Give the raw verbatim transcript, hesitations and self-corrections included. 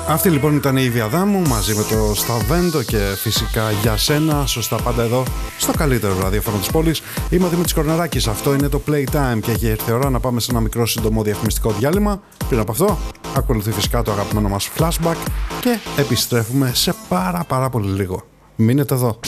Αυτή λοιπόν ήταν η Διαδάμου μαζί με το Σταβέντο και φυσικά για σένα, σωστά πάντα εδώ στο καλύτερο ραδιόφωνο της πόλης. Είμαι ο Δημήτρης Κορνεράκης, αυτό είναι το Playtime και έχει έρθει η ώρα να πάμε σε ένα μικρό σύντομο διαφημιστικό διάλειμμα. Πριν από αυτό ακολουθεί φυσικά το αγαπημένο μας Flashback και επιστρέφουμε σε πάρα πάρα πολύ λίγο. Μείνετε εδώ.